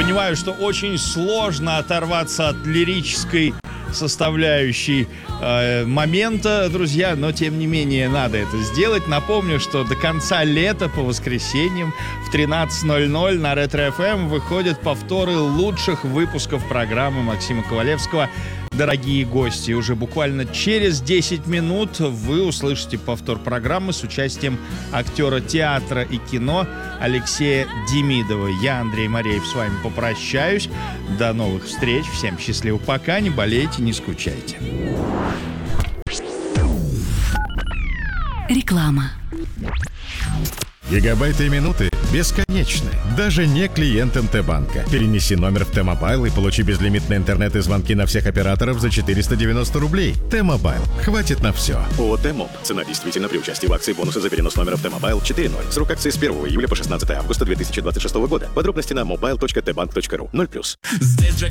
понимаю, что очень сложно оторваться от лирической составляющей момента, друзья, но тем не менее надо это сделать. Напомню, что до конца лета по воскресеньям в 13:00 на Ретро-ФМ выходят повторы лучших выпусков программы Максима Ковалевского «Дорогие гости». Уже буквально через 10 минут вы услышите повтор программы с участием актера театра и кино Алексея Демидова. Я, Андрей Мареев, с вами попрощаюсь. До новых встреч. Всем счастливо. Пока. Не болейте, не скучайте. Реклама. Гигабайты и минуты бесконечны, даже не клиент МТ-банка. Перенеси номер в Т-Мобайл и получи безлимитный интернет и звонки на всех операторов за 490 рублей. Т-Мобайл. Хватит на все. ООО «Т-Моб». Цена действительно при участии в акции бонусы за перенос номера в Т-Мобайл 4.0. Срок акции с 1 июля по 16 августа 2026 года. Подробности на mobile.tbank.ru. 0+. Здесь